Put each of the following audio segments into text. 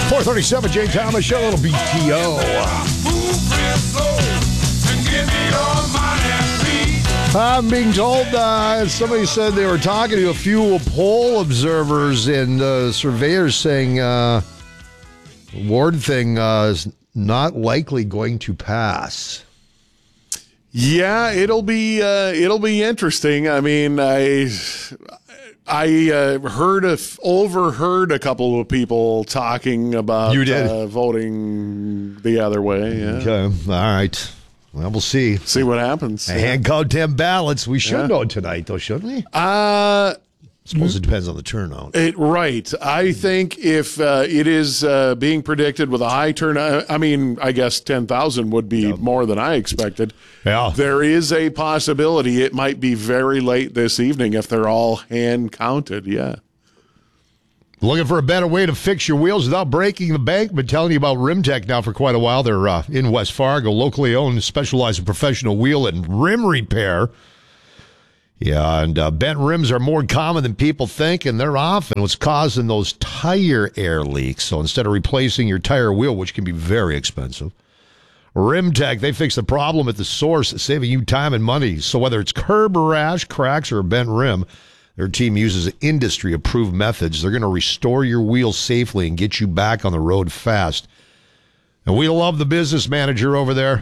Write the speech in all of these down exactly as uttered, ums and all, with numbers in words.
four thirty-seven, Jay Thomas Show, a little B T O. I'm being told uh, somebody said they were talking to a few poll observers and uh, surveyors saying uh, the Ward thing uh, is not likely going to pass. Yeah, it'll be uh, it'll be interesting. I mean, I I uh, heard of, overheard a couple of people talking about You did? Uh, voting the other way. Yeah. Okay, all right. Well, we'll see. See what happens. A hand count ten ballots. We should Yeah. know tonight, though, shouldn't we? Uh, I suppose it depends on the turnout. It, right. I think if uh, it is uh, being predicted with a high turnout, I mean, I guess ten thousand would be yep. more than I expected. Yeah. There is a possibility it might be very late this evening if they're all hand counted. Yeah. Looking for a better way to fix your wheels without breaking the bank? Been telling you about RimTech now for quite a while. They're uh, in West Fargo, locally owned, specialized in professional wheel and rim repair. Yeah, and uh, bent rims are more common than people think, and they're often what's causing those tire air leaks. So instead of replacing your tire wheel, which can be very expensive, RimTech, they fix the problem at the source, saving you time and money. So whether it's curb rash, cracks, or a bent rim, their team uses industry-approved methods. They're going to restore your wheels safely and get you back on the road fast. And we love the business manager over there,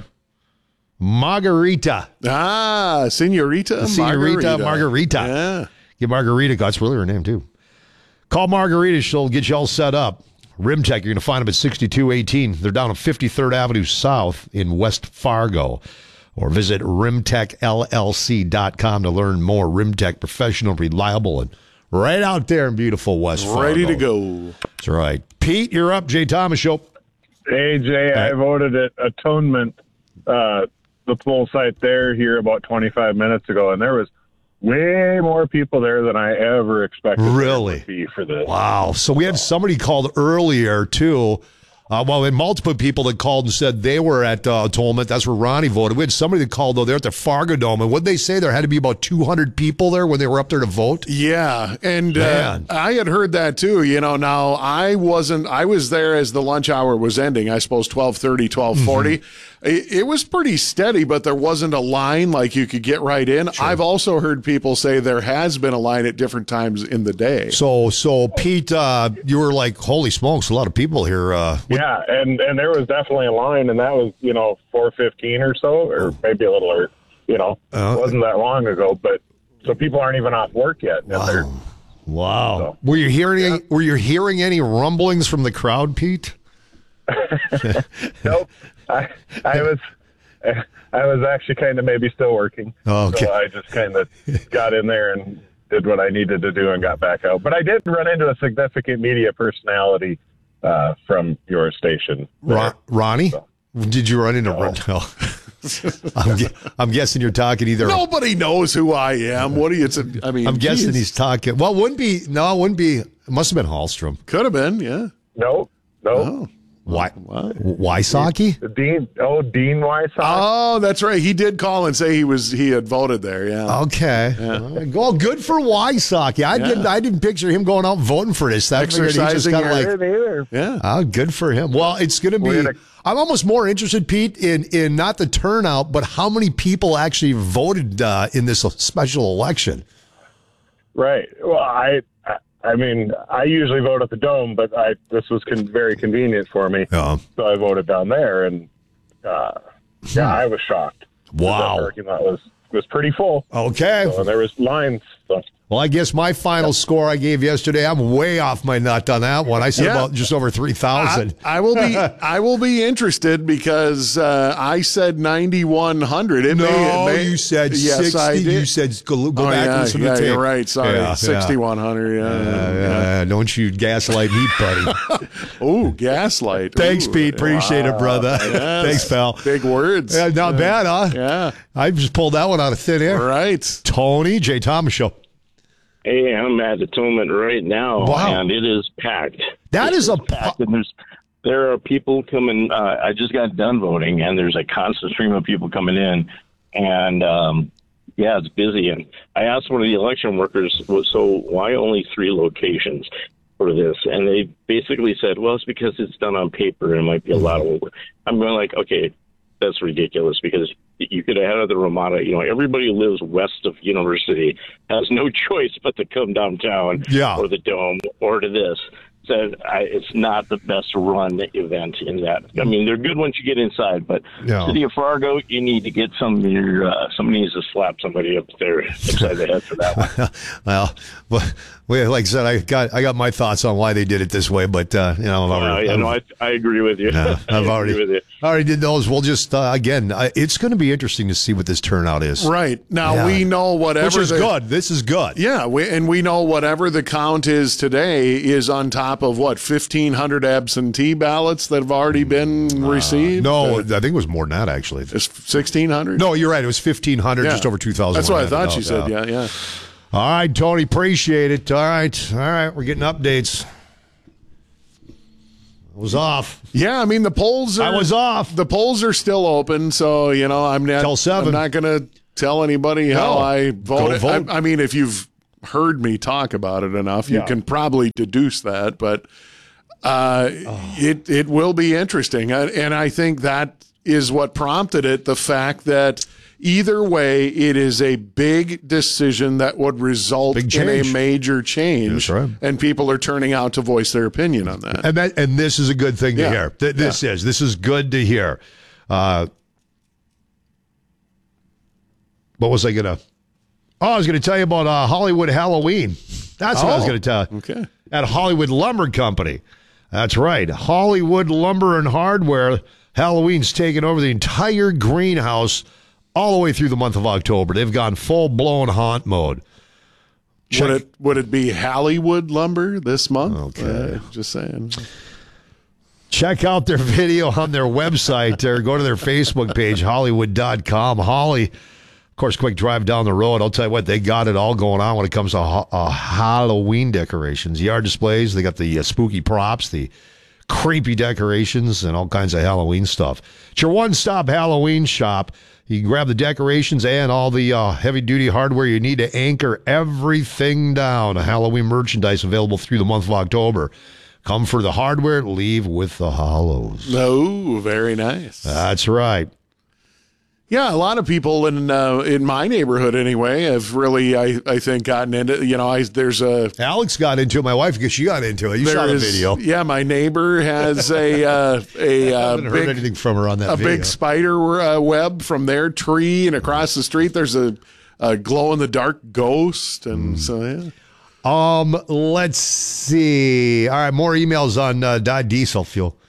Margarita. Ah, Senorita Senorita Margarita. Margarita. Yeah. Get Margarita. That's really her name, too. Call Margarita. She'll get you all set up. RimTech, you're going to find them at sixty-two eighteen. They're down on fifty-third Avenue South in West Fargo. Or visit rimtech L L C dot com to learn more. RimTech, professional, reliable, and right out there in beautiful West Fargo. Ready to go. That's right. Pete, you're up. Jay Thomas Show. Hey, Jay, I voted at Atonement, uh, the poll site there here about twenty-five minutes ago, and there was way more people there than I ever expected really? there would be for this. Wow. So we had somebody called earlier, too. Uh, well, and multiple people that called and said they were at uh, Atonement. That's where Ronnie voted. We had somebody that called, though, they're at the Fargo Dome. And what did they say? There had to be about two hundred people there when they were up there to vote? Yeah, and uh, I had heard that, too. You know, now, I wasn't, I was there as the lunch hour was ending, I suppose twelve thirty, twelve forty. Mm-hmm. It, it was pretty steady, but there wasn't a line like you could get right in. Sure. I've also heard people say there has been a line at different times in the day. So, so Pete, uh, you were like, holy smokes, a lot of people here. Uh, yeah, and, and there was definitely a line, and that was, you know, four fifteen or so, or maybe a little, or, you know, uh, it wasn't that long ago. But so people aren't even off work yet. Wow. Wow. So, were you hearing? Yeah. Any, were you hearing any rumblings from the crowd, Pete? Nope. I I was I was actually kind of maybe still working. Oh, okay. So I just kind of got in there and did what I needed to do and got back out. But I did run into a significant media personality uh, from your station. Ron, Ronnie? So. Did you run into no. Ron? No. I'm, I'm guessing you're talking either. Nobody knows who I am. What do you? T- I mean, I'm geez. guessing he's talking. Well, it wouldn't be. No, it wouldn't be. It must have been Hallstrom. Could have been. Yeah. No. No. Oh. Why? Wysocki? Dean. Oh, Dean Wysocki. Oh, that's right. He did call and say he was he had voted there. Yeah. Okay. Yeah. Well, good for Wysocki. I yeah. didn't. I didn't picture him going out and voting for this. That exercising. Kind of like, either. Yeah. Oh, good for him. Well, it's going to be. A, I'm almost more interested, Pete, in in not the turnout, but how many people actually voted uh, in this special election. Right. Well, I. I I mean, I usually vote at the Dome, but I this was con- very convenient for me. Yeah. So I voted down there, and uh, yeah, I was shocked. Wow. The parking lot was, was pretty full. Okay. So, and there was lines. So. Well, I guess my final score I gave yesterday, I'm way off my nut on that one. I said yeah. about just over three thousand. I, I will be I will be interested because uh, I said ninety-one hundred. It no, may, it may, you said yes, sixty. I did. You said go, go oh, back yeah, and listen yeah, to the tape. You're right. Sorry. Yeah, sixty-one hundred. Yeah, yeah, yeah, yeah. yeah. Don't you gaslight me, buddy. Oh, gaslight. Thanks, Ooh, Pete. Appreciate wow. it, brother. Yes. Thanks, pal. Big words. Yeah, not yeah. bad, huh? Yeah. I just pulled that one out of thin air. Right. Tony, Jay Thomas Show. Hey, I'm at Atonement right now, wow. and it is packed. That it is, is a packed, and there's there are people coming. Uh, I just got done voting, and there's a constant stream of people coming in, and um, yeah, it's busy. And I asked one of the election workers, so why only three locations? for this. And they basically said, well, it's because it's done on paper and it might be a lot of work. I'm going like, okay, that's ridiculous, because you could have had the Ramada. You know, everybody who lives west of University has no choice but to come downtown yeah. or the Dome or to this. Said I, it's not the best run event in that. I mean, they're good once you get inside, but yeah. City of Fargo, you need to get some of your, uh, somebody needs to slap somebody up there upside the head for that one. well, well, like I said, I got I got my thoughts on why they did it this way, but uh, you know, I've already, uh, yeah, no, I, I agree with you. Yeah, I've already with you. already did those. We'll just uh, again, uh, it's going to be interesting to see what this turnout is. Right now, yeah. we know whatever which is the, good. This is good. Yeah, we, and we know whatever the count is today is on top of what fifteen hundred absentee ballots that have already been uh, received. No, uh, I think it was more than that actually. It's sixteen hundred. No, you're right. It was fifteen hundred, yeah. just over two thousand. That's what I thought you said. Yeah, yeah. All right, Tony, appreciate it. All right, all right, we're getting updates. I was off. Yeah, I mean the polls. Are, I was off. The polls are still open, so you know I'm not. Till seven. I'm not going to tell anybody how No. I voted. vote. I, I mean, if you've heard me talk about it enough, you Yeah. can probably deduce that. But uh, oh. it it will be interesting, and, and I think that is what prompted it. The fact that. Either way, it is a big decision that would result in a major change, That's right. and people are turning out to voice their opinion on that. And that, and this is a good thing to Yeah. hear. Th- This Yeah. is this is good to hear. Uh, what was I gonna? Oh, I was gonna tell you about uh, Hollywood Halloween. That's what I was Oh, gonna tell you. okay. At Hollywood Lumber Company. That's right. Hollywood Lumber and Hardware. Halloween's taken over the entire greenhouse all the way through the month of October. They've gone full-blown haunt mode. Check. Would it would it be Hollywood Lumber this month? Okay. Uh, just saying. Check out their video on their website or go to their Facebook page, Hollywood dot com. Holly, of course, quick drive down the road. I'll tell you what, they got it all going on when it comes to ha- uh, Halloween decorations. Yard displays, they got the uh, spooky props, the creepy decorations, and all kinds of Halloween stuff. It's your one-stop Halloween shop. You can grab the decorations and all the uh, heavy-duty hardware you need to anchor everything down. Halloween merchandise available through the month of October. Come for the hardware, leave with the hollows. Oh, very nice. That's right. Yeah, a lot of people in uh, in my neighborhood anyway have really, I, I think, gotten into. You know, I, there's a Alex got into it. My wife, because she got into it. You saw the is- video. Yeah, my neighbor has a uh, a I uh, haven't heard big anything from her on that a video. big spider uh, web from their tree, and across the street there's a, a glow in the dark ghost, and Mm. so yeah. Um, let's see. All right, more emails on uh, dyed diesel fuel.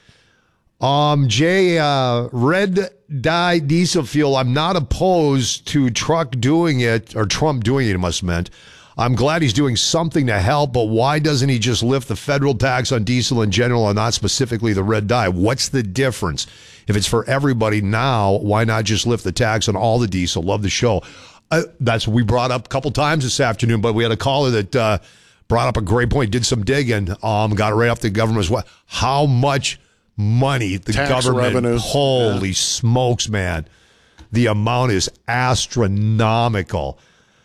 Um, Jay, uh, red dye diesel fuel. I'm not opposed to truck doing it, or Trump doing it, it must have meant. I'm glad he's doing something to help, but why doesn't he just lift the federal tax on diesel in general and not specifically the red dye? What's the difference? If it's for everybody now, why not just lift the tax on all the diesel? Love the show. Uh, that's what we brought up a couple times this afternoon, but we had a caller that uh, brought up a great point, did some digging, um, got it right off the government's what? How much money the Tax government, revenue. holy Yeah. smokes, man. The amount is astronomical.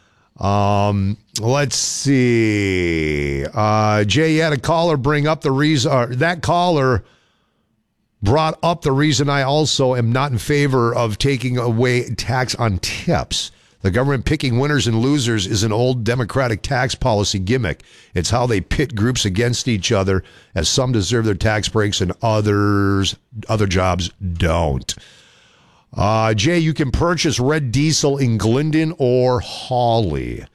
Um, let's see. Uh, Jay, you had a caller bring up the reason, uh, that caller brought up the reason I also am not in favor of taking away tax on tips. The government picking winners and losers is an old Democratic tax policy gimmick. It's how they pit groups against each other, as some deserve their tax breaks and others, other jobs don't. Uh, Jay, you can purchase red diesel in Glendon or Hawley.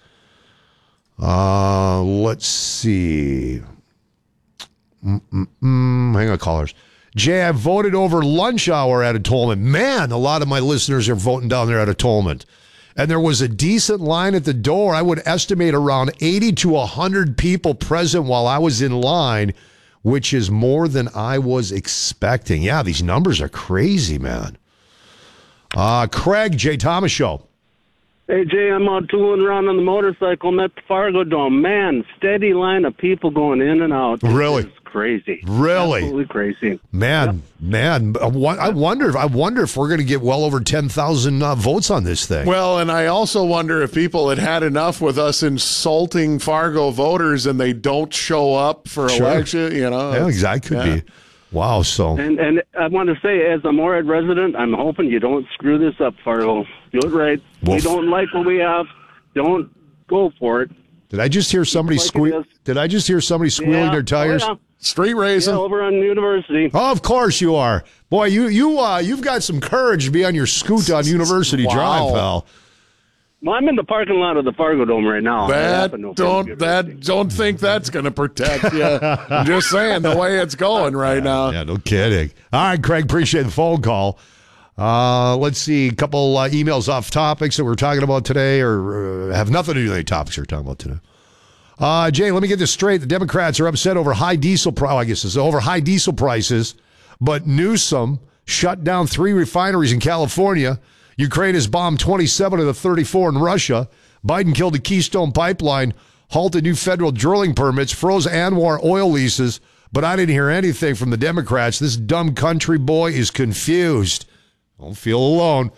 Uh, let's see. Mm-mm-mm. Hang on, callers. Jay, I voted over lunch hour at Atonement. Man, a lot of my listeners are voting down there at Atonement. And there was a decent line at the door. I would estimate around eighty to one hundred people present while I was in line, which is more than I was expecting. Yeah, these numbers are crazy, man. Uh, Craig, Jay Thomas Show. Hey, Jay, I'm out tooling around on the motorcycle. I'm at the Fargo Dome. Man, steady line of people going in and out. Really? It's crazy. Really? Absolutely crazy. Man, Yep. man, I wo- I wonder if I wonder if we're going to get well over ten thousand uh, votes on this thing. Well, and I also wonder if people had had enough with us insulting Fargo voters and they don't show up for Sure. election. You know, yeah, exactly. Could yeah. be. Wow. So And and I want to say, as a Moorhead resident, I'm hoping you don't screw this up, Fargo. Do it right. Well, we don't like what we have. Don't go for it. did I just hear somebody like it squeal? is. Did I just hear somebody squealing Yeah. their tires? Oh, yeah. street racing. Yeah, over on University. Oh, of course you are. Boy, you you uh you've got some courage to be on your scoot on University Wow. Drive, pal. Well, I'm in the parking lot of the Fargo Dome right now. I That happen to know don't Fargo that University. don't think that's going to protect you. I'm just saying the way it's going right now. Yeah, no kidding. All right, Craig, appreciate the phone call. Uh, let's see, a couple uh, emails off topics that we're talking about today, or uh, have nothing to do with any topics we're talking about today. Uh, Jay, let me get this straight. The Democrats are upset over high diesel price. I guess it's over high diesel prices, but Newsom shut down three refineries in California. Ukraine has bombed twenty-seven of the thirty-four in Russia. Biden killed a Keystone pipeline, halted new federal drilling permits, froze Anwar oil leases, but I didn't hear anything from the Democrats. This dumb country boy is confused. Don't feel alone.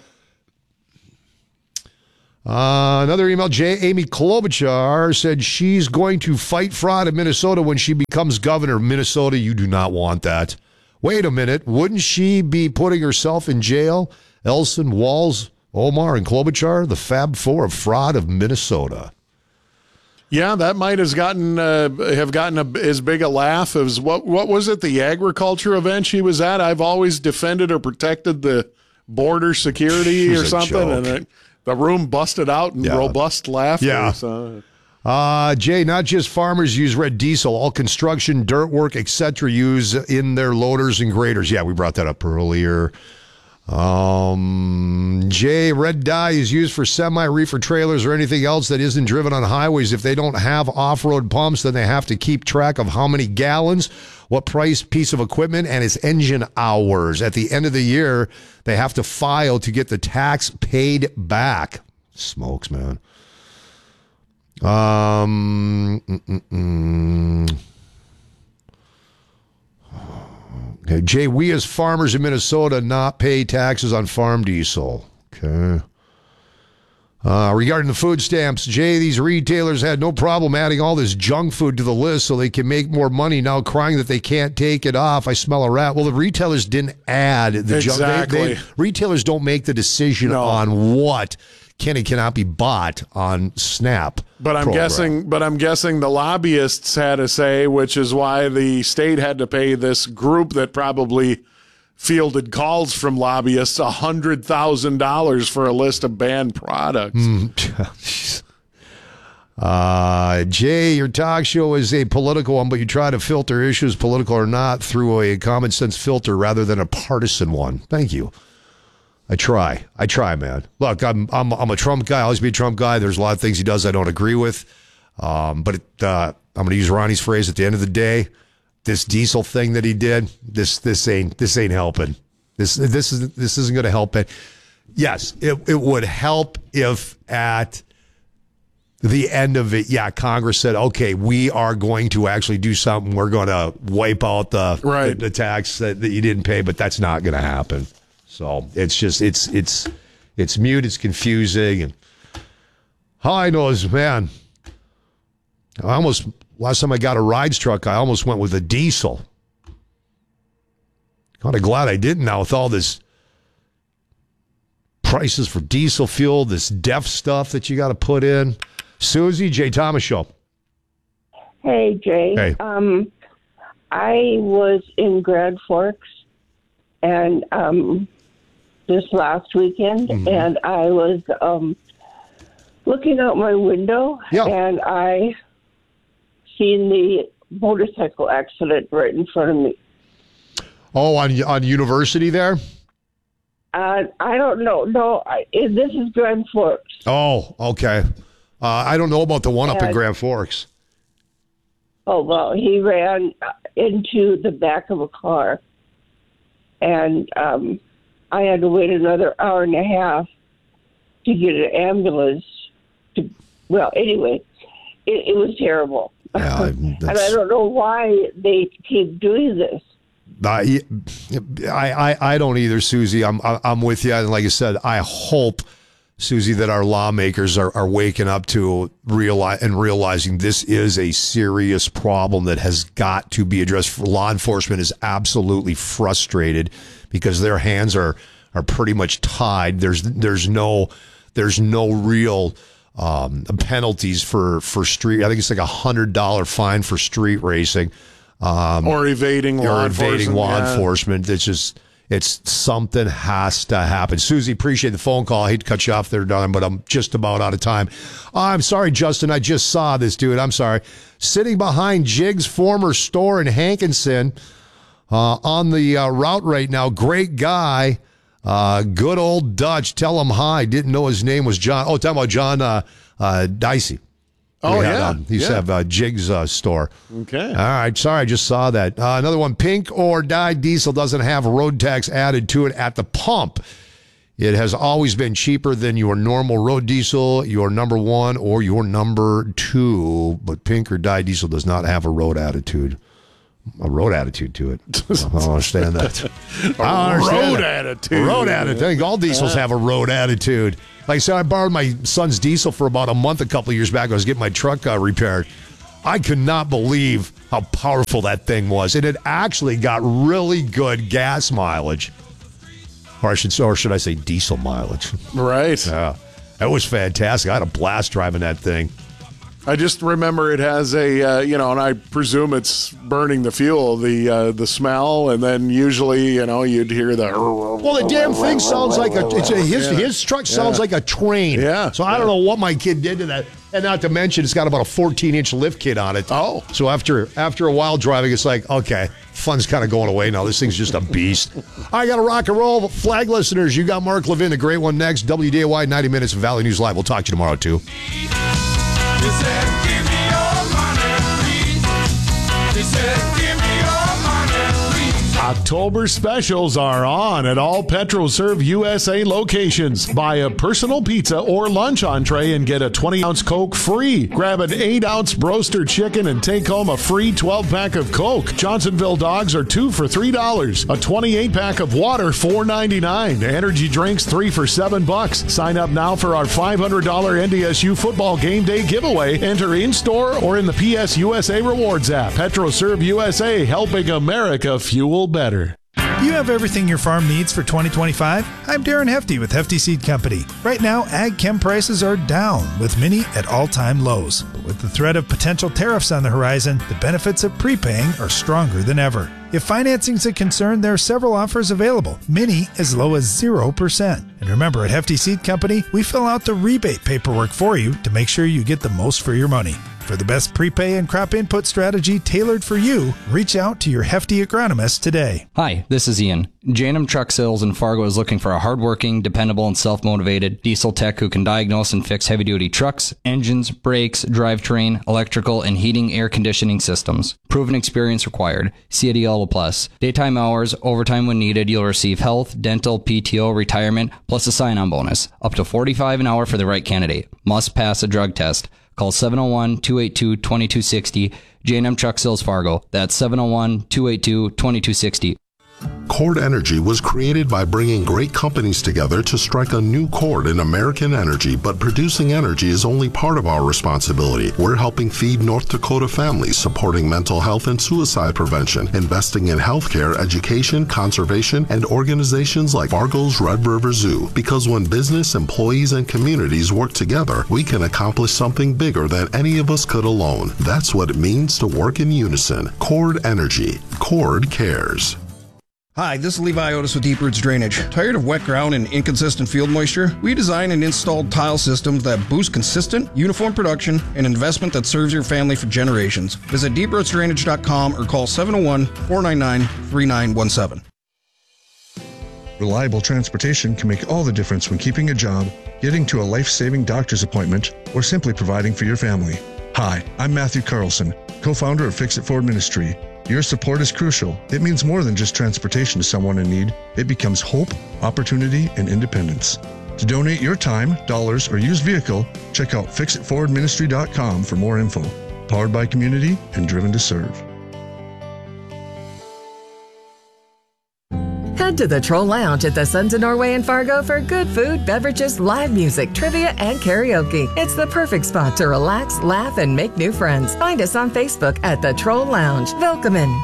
Uh, another email, J. Amy Klobuchar said she's going to fight fraud in Minnesota when she becomes governor of Minnesota. You do not want that. Wait a minute. Wouldn't she be putting herself in jail? Elson, Walz, Omar, and Klobuchar, the Fab Four of fraud of Minnesota. Yeah, that might have gotten uh, have gotten a, as big a laugh as what what was it? The agriculture event she was at. I've always defended or protected the border security She's or a something, joke. and it, the room busted out in Yeah. robust laughter. Yeah. So. Uh, Jay, not just farmers use red diesel. All construction, dirt work, et cetera use in their loaders and graders. Yeah, we brought that up earlier. Um, Jay, red dye is used for semi-reefer trailers or anything else that isn't driven on highways. If they don't have off-road pumps, then they have to keep track of how many gallons, what price piece of equipment, and its engine hours. At the end of the year, they have to file to get the tax paid back. Smokes, man. Um, mm, mm, mm. Okay, Jay, we as farmers in Minnesota not pay taxes on farm diesel. Okay. Uh, regarding the food stamps, Jay, these retailers had no problem adding all this junk food to the list so they can make more money, now crying that they can't take it off. I smell a rat. Well, the retailers didn't add the junk. Exactly. They, they, retailers don't make the decision No. on what can and cannot be bought on SNAP. But I'm program. guessing, but I'm guessing the lobbyists had a say, which is why the state had to pay this group that probably fielded calls from lobbyists a hundred thousand dollars for a list of banned products. Uh, Jay, your talk show is a political one, but you try to filter issues, political or not, through a common sense filter rather than a partisan one. Thank you. I try. I try, man. Look, I'm I'm I'm a Trump guy. I'll always be a Trump guy. There's a lot of things he does I don't agree with. Um, but it, uh, I'm going to use Ronnie's phrase at the end of the day. This diesel thing that he did, this this ain't this ain't helping. This this is this isn't going to help it. Yes, it it would help if at the end of it, yeah, Congress said, okay, we are going to actually do something. We're going to wipe out the Right. the, the tax that, that you didn't pay, but that's not going to happen. So it's just it's it's it's mute. It's confusing, and all I know is, man, I almost last time I got a rides truck, I almost went with a diesel. Kind of glad I didn't now with all this prices for diesel fuel, this D E F stuff that you got to put in. Susie, Jay Thomas Show. Hey, Jay. Hey. Um, I was in Grand Forks and um, this last weekend, Mm-hmm. and I was um, looking out my window, Yeah. and I seen the motorcycle accident right in front of me. Oh, on on University there? Uh, I don't know. No, I, this is Grand Forks. Oh, okay. Uh, I don't know about the one up in And- Grand Forks. Oh, well, he ran into the back of a car, and um, I had to wait another hour and a half to get an ambulance. To, well, anyway, it, it was terrible. Yeah, and I don't know why they keep doing this. I, I, I don't either, Susie. I'm, I'm with you. And like I said, I hope, Susie, that our lawmakers are, are waking up to realize and realizing this is a serious problem that has got to be addressed. Law enforcement is absolutely frustrated because their hands are, are pretty much tied. There's, there's no, there's no real um, penalties for, for street. I think it's like a hundred dollar fine for street racing. Um, or evading law or enforcement. evading law yeah. enforcement. It's just, it's something has to happen. Susie, appreciate the phone call. I hate to cut you off there, darling, but I'm just about out of time. I'm sorry, Justin. I just saw this dude. I'm sorry. Sitting behind Jig's former store in Hankinson uh, on the uh, route right now. Great guy. Uh, good old Dutch. Tell him hi. Didn't know his name was John. Oh, talking about John uh, uh, Dicey. Oh, had, yeah. Um, he used yeah. to have uh, Jig's uh, store. Okay. All right. Sorry, I just saw that. Uh, another one. Pink or Die diesel doesn't have road tax added to it at the pump. It has always been cheaper than your normal road diesel, your number one or your number two. But Pink or Die diesel does not have a road attitude. A road attitude to it. I don't understand that. a I don't understand road that. attitude. Road attitude. I think all diesels have a road attitude. Like I said, I borrowed my son's diesel for about a month a couple of years back. I was getting my truck uh, repaired. I could not believe how powerful that thing was. And it actually got really good gas mileage. Or, I should, or should I say diesel mileage. Right. Yeah. It was fantastic. I had a blast driving that thing. I just remember it has a, uh, you know, and I presume it's burning the fuel, the uh, the smell, and then usually, you know, you'd hear the. Well, the damn thing sounds like a. It's a his Yeah. his truck sounds Yeah. like a train. Yeah. So I don't know what my kid did to that, and not to mention it's got about a fourteen inch lift kit on it. Oh. So after after a while driving, it's like, okay, fun's kind of going away now. This thing's just a beast. I got to rock and roll. Flag listeners, you got Mark Levin, the great one next. W D A Y ninety minutes of Valley News Live. We'll talk to you tomorrow too. He said, give me your money, please. He said, give me your money, please. October specials are on at all PetroServe U S A locations. Buy a personal pizza or lunch entree and get a twenty ounce Coke free. Grab an eight ounce broaster chicken and take home a free twelve pack of Coke. Johnsonville dogs are two for three dollars. A twenty-eight pack of water, four ninety-nine. Energy drinks, three for seven bucks. Sign up now for our five hundred dollars N D S U football game day giveaway. Enter in-store or in the P S U S A Rewards app. PetroServe U S A, helping America fuel better. Do you have everything your farm needs for twenty twenty-five? I'm Darren Hefty with Hefty Seed Company. Right now, ag chem prices are down, with many at all-time lows. But with the threat of potential tariffs on the horizon, the benefits of prepaying are stronger than ever. If financing's a concern, there are several offers available, many as low as zero percent. And remember, at Hefty Seed Company, we fill out the rebate paperwork for you to make sure you get the most for your money. For the best prepay and crop input strategy tailored for you, reach out to your Hefty agronomist today. Hi, this is Ian. J and M Truck Sales in Fargo is looking for a hardworking, dependable, and self-motivated diesel tech who can diagnose and fix heavy-duty trucks, engines, brakes, drivetrain, electrical, and heating air conditioning systems. Proven experience required. C A D L Plus. Daytime hours, overtime when needed. You'll receive health, dental, P T O, retirement, plus a sign-on bonus. Up to forty-five dollars an hour for the right candidate. Must pass a drug test. Call seven oh one, two eight two, two two six oh. J and M Truck Sales Fargo. That's seven oh one, two eight two, two two six oh. Chord Energy was created by bringing great companies together to strike a new chord in American energy, but producing energy is only part of our responsibility. We're helping feed North Dakota families, supporting mental health and suicide prevention, investing in healthcare, education, conservation, and organizations like Fargo's Red River Zoo. Because when business, employees, and communities work together, we can accomplish something bigger than any of us could alone. That's what it means to work in unison. Chord Energy. Chord cares. Hi, this is Levi Otis with Deep Roots Drainage. Tired of wet ground and inconsistent field moisture? We design and install tile systems that boost consistent, uniform production, and investment that serves your family for generations. Visit deep roots drainage dot com or call seven oh one, four nine nine, three nine one seven. Reliable transportation can make all the difference when keeping a job, getting to a life-saving doctor's appointment, or simply providing for your family. Hi, I'm Matthew Carlson, co-founder of Fix It Forward Ministry. Your support is crucial. It means more than just transportation to someone in need. It becomes hope, opportunity, and independence. To donate your time, dollars, or used vehicle, check out fix it forward ministry dot com for more info. Powered by community and driven to serve. Head to the Troll Lounge at the Sons of Norway in Fargo for good food, beverages, live music, trivia, and karaoke. It's the perfect spot to relax, laugh, and make new friends. Find us on Facebook at the Troll Lounge. Welcome in.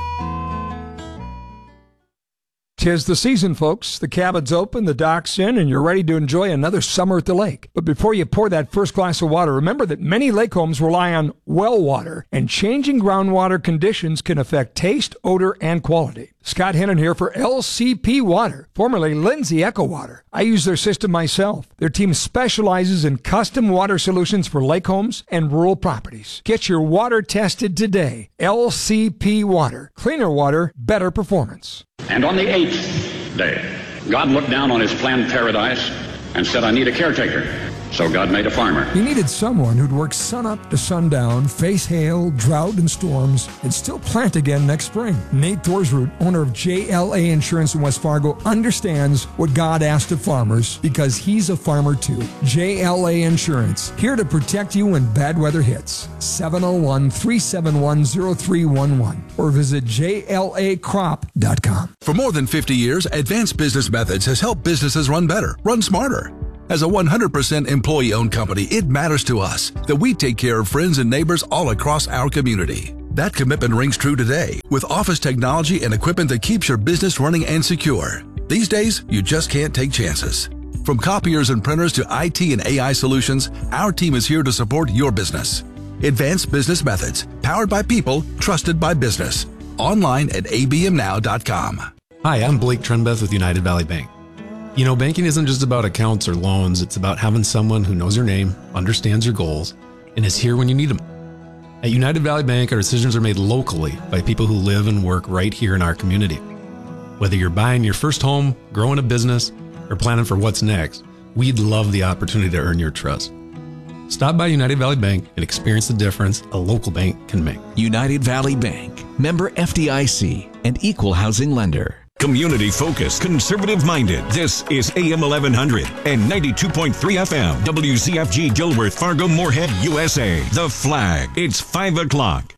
'Tis the season, folks. The cabin's open, the dock's in, and you're ready to enjoy another summer at the lake. But before you pour that first glass of water, remember that many lake homes rely on well water, and changing groundwater conditions can affect taste, odor, and quality. Scott Hennon here for L C P Water, formerly Lindsay Echo Water. I use their system myself. Their team specializes in custom water solutions for lake homes and rural properties. Get your water tested today. L C P Water. Cleaner water, better performance. And on the eighth day, God looked down on his planned paradise and said, I need a caretaker. So God made a farmer. He needed someone who'd work sunup to sundown, face hail, drought, and storms, and still plant again next spring. Nate Thorsroot, owner of J L A Insurance in West Fargo, understands what God asked of farmers because he's a farmer too. J L A Insurance, here to protect you when bad weather hits. seven oh one, three seven one, oh three one one or visit J L A crop dot com. For more than fifty years, Advanced Business Methods has helped businesses run better, run smarter. As a one hundred percent employee-owned company, it matters to us that we take care of friends and neighbors all across our community. That commitment rings true today with office technology and equipment that keeps your business running and secure. These days, you just can't take chances. From copiers and printers to I T and A I solutions, our team is here to support your business. Advanced Business Methods, powered by people, trusted by business. Online at a b m now dot com. Hi, I'm Blake Trenbeth with United Valley Bank. You know, banking isn't just about accounts or loans. It's about having someone who knows your name, understands your goals, and is here when you need them. At United Valley Bank, our decisions are made locally by people who live and work right here in our community. Whether you're buying your first home, growing a business, or planning for what's next, we'd love the opportunity to earn your trust. Stop by United Valley Bank and experience the difference a local bank can make. United Valley Bank, member F D I C, and equal housing lender. Community focused, conservative minded. This is A M eleven hundred and ninety-two point three F M. W Z F G Gilworth, Fargo, Moorhead, U S A. The Flag. It's five o'clock.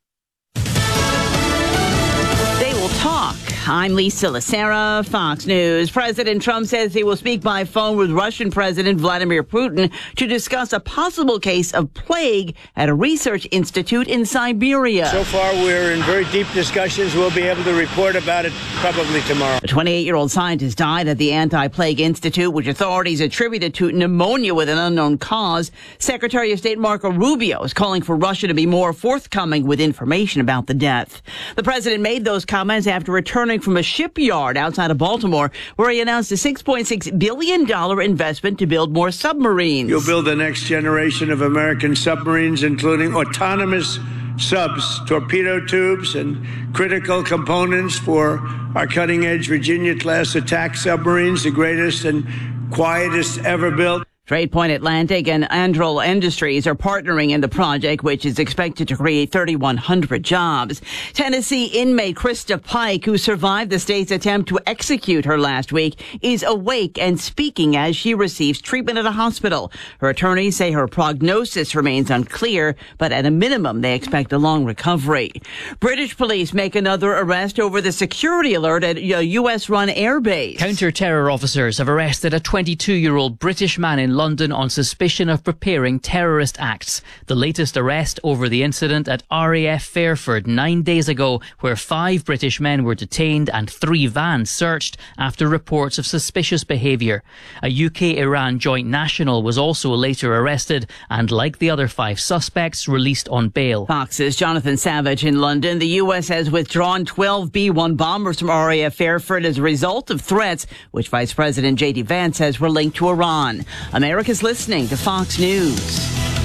They will talk. I'm Lisa Lacera, Fox News. President Trump says he will speak by phone with Russian President Vladimir Putin to discuss a possible case of plague at a research institute in Siberia. So far, we're in very deep discussions. We'll be able to report about it probably tomorrow. A twenty-eight-year-old scientist died at the Anti-Plague Institute, which authorities attributed to pneumonia with an unknown cause. Secretary of State Marco Rubio is calling for Russia to be more forthcoming with information about the death. The president made those comments after returning from a shipyard outside of Baltimore, where he announced a six point six billion dollars investment to build more submarines. You'll build the next generation of American submarines, including autonomous subs, torpedo tubes, and critical components for our cutting-edge Virginia-class attack submarines, the greatest and quietest ever built. Trade Point Atlantic and Androl Industries are partnering in the project, which is expected to create thirty-one hundred jobs. Tennessee inmate Krista Pike, who survived the state's attempt to execute her last week, is awake and speaking as she receives treatment at a hospital. Her attorneys say her prognosis remains unclear, but at a minimum, they expect a long recovery. British police make another arrest over the security alert at a U S-run airbase. Counter-terror officers have arrested a twenty-two-year-old British man in London on suspicion of preparing terrorist acts. The latest arrest over the incident at R A F Fairford nine days ago, where five British men were detained and three vans searched after reports of suspicious behaviour. A U K-Iran joint national was also later arrested and, like the other five suspects, released on bail. Fox's Jonathan Savage in London. The U S has withdrawn twelve B one bombers from R A F Fairford as a result of threats which Vice President J D Vance says were linked to Iran. America's listening to Fox News.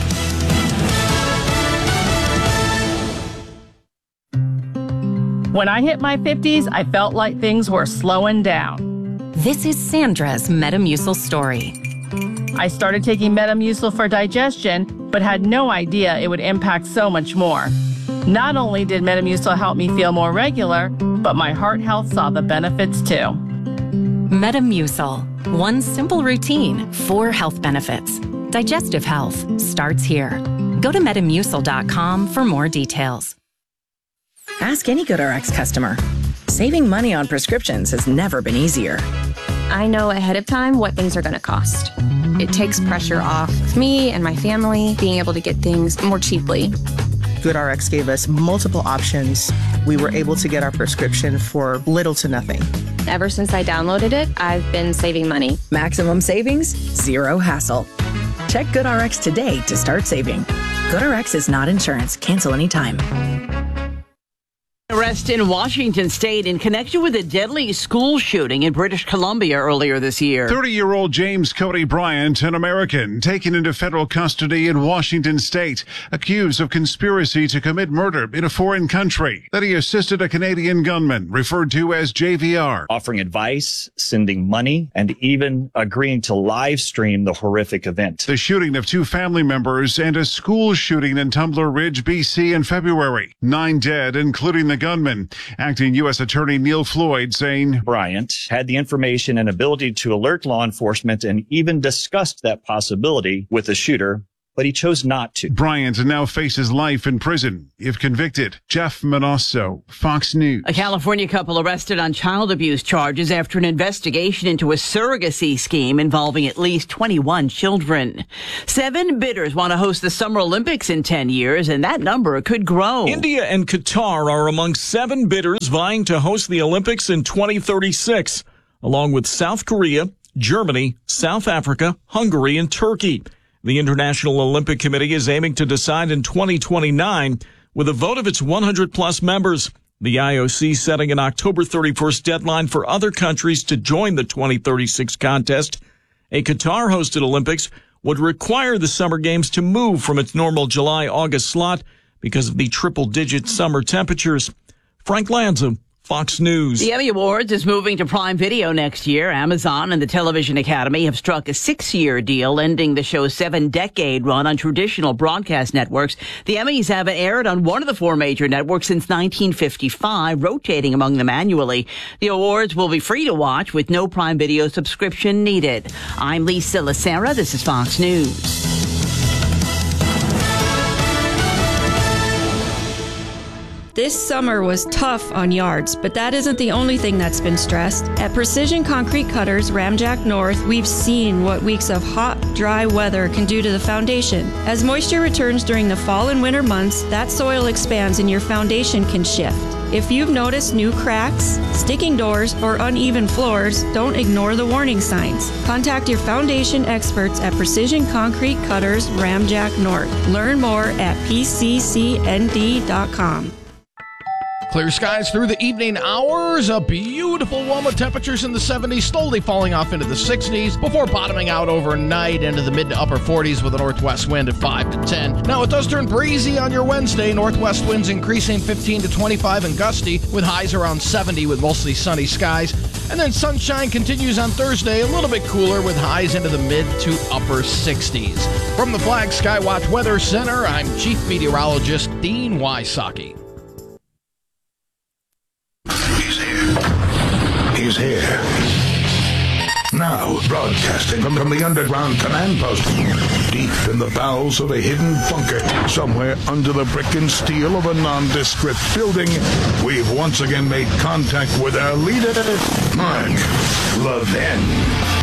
When I hit my fifties, I felt like things were slowing down. This is Sandra's Metamucil story. I started taking Metamucil for digestion, but had no idea it would impact so much more. Not only did Metamucil help me feel more regular, but my heart health saw the benefits too. Metamucil. One simple routine, four health benefits. Digestive health starts here. Go to Metamucil dot com for more details. Ask any GoodRx customer. Saving money on prescriptions has never been easier. I know ahead of time what things are going to cost. It takes pressure off of me and my family being able to get things more cheaply. GoodRx gave us multiple options. We were able to get our prescription for little to nothing. Ever since I downloaded it, I've been saving money. Maximum savings, zero hassle. Check GoodRx today to start saving. GoodRx is not insurance. Cancel anytime. Arrest in Washington state in connection with a deadly school shooting in British Columbia earlier this year. thirty-year-old James Cody Bryant, an American, taken into federal custody in Washington state, accused of conspiracy to commit murder in a foreign country. That he assisted a Canadian gunman, referred to as J V R. Offering advice, sending money, and even agreeing to live stream the horrific event. The shooting of two family members and a school shooting in Tumbler Ridge, B C in February. Nine dead, including the gunman. Acting U S Attorney Neil Floyd saying Bryant had the information and ability to alert law enforcement and even discussed that possibility with the shooter, but he chose not to. Bryant now faces life in prison if convicted. Jeff Manosso, Fox News. A California couple arrested on child abuse charges after an investigation into a surrogacy scheme involving at least twenty-one children. Seven bidders want to host the Summer Olympics in ten years, and that number could grow. India and Qatar are among seven bidders vying to host the Olympics in twenty thirty-six, along with South Korea, Germany, South Africa, Hungary, and Turkey. The International Olympic Committee is aiming to decide in twenty twenty-nine with a vote of its one hundred plus members. The I O C setting an October thirty-first deadline for other countries to join the twenty thirty-six contest. A Qatar-hosted Olympics would require the Summer Games to move from its normal July-August slot because of the triple-digit summer temperatures. Frank Lanza, Fox News. The Emmy Awards is moving to Prime Video next year. Amazon and the Television Academy have struck a six-year deal, ending the show's seven-decade run on traditional broadcast networks. The Emmys haven't aired on one of the four major networks since nineteen fifty-five, rotating among them annually. The awards will be free to watch with no Prime Video subscription needed. I'm Lisa Lacera. This is Fox News. This summer was tough on yards, but that isn't the only thing that's been stressed. At Precision Concrete Cutters, Ramjack North, we've seen what weeks of hot, dry weather can do to the foundation. As moisture returns during the fall and winter months, that soil expands and your foundation can shift. If you've noticed new cracks, sticking doors, or uneven floors, don't ignore the warning signs. Contact your foundation experts at Precision Concrete Cutters, Ramjack North. Learn more at P C C N D dot com. Clear skies through the evening hours. A beautiful one with temperatures in the seventies, slowly falling off into the sixties before bottoming out overnight into the mid to upper forties with a northwest wind at five to ten. Now it does turn breezy on your Wednesday. Northwest winds increasing fifteen to twenty-five and gusty with highs around seventy with mostly sunny skies. And then sunshine continues on Thursday, a little bit cooler with highs into the mid to upper sixties. From the Flag Skywatch Weather Center, I'm Chief Meteorologist Dean Wysocki. He's here. Now, broadcasting from, from the underground command post, deep in the bowels of a hidden bunker, somewhere under the brick and steel of a nondescript building, we've once again made contact with our leader, Mark Levin.